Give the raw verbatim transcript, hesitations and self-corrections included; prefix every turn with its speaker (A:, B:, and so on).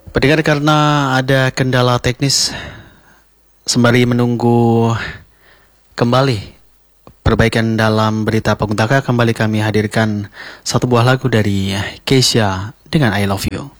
A: Pendengar, karena ada kendala teknis, sembari menunggu kembali perbaikan dalam berita Paguntaka, kembali kami hadirkan satu buah lagu dari Keisha dengan I Love You.